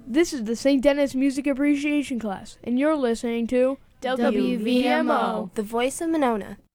This is the St. Denis Music Appreciation class, and you're listening to WVMO, the voice of Monona.